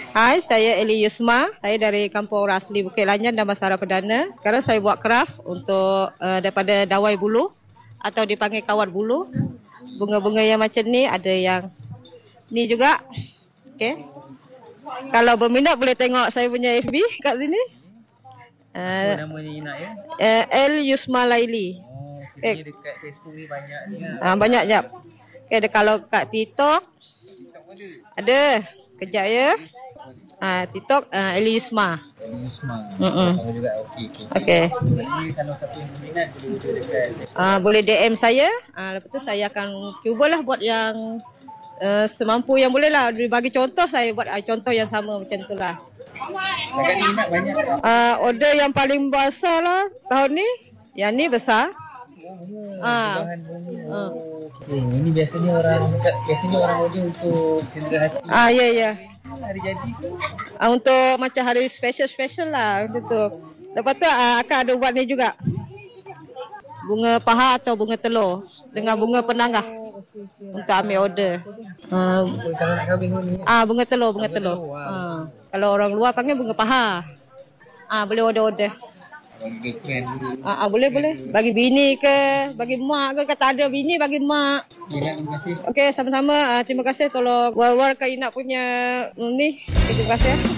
Hai, saya Eli Yusma. Saya dari Kampung Orang Asli Bukit Lanjan dan Damansara Perdana. Sekarang saya buat kraft untuk daripada dawai bulu atau dipanggil kawat bulu. Bunga-bunga yang macam ni, ada yang ni juga. Okey. Kalau berminat boleh tengok saya punya FB kat sini. Namanya Ina ya? El Yusma Laili. Ini dekat Facebook ni banyak ni banyak jap. Okay, kalau kat TikTok ada. Kejap ya. TikTok Eli Yusma. Sama juga okey. Jadi kalau siapa yang berminat boleh hubungi dekat boleh DM saya. Lepas tu saya akan cubalah buat yang semampu yang boleh lah. Bagi contoh saya buat contoh yang sama macam tu lah. Agak ni nak banyak order yang paling besar lah tahun ni. Yang ni besar. Bahan bunga. Ini biasanya orang order untuk cendera hati. Ya. Hari jadi ke? Untuk macam hari special lah macam tu. Lepas tu akan ada buat ni juga. Bunga paha atau bunga telur dengan bunga penanggah. Untuk ambil order. Kalau nak kahwin ni. Bunga telur. Kalau orang luar panggil bunga paha. Boleh order. Boleh. Bagi bini ke, bagi mak ke, kata ada bini bagi mak. Ya, terima kasih. Okey, sama-sama. Terima kasih tolong war-war Kak Ina punya ni. Terima kasih.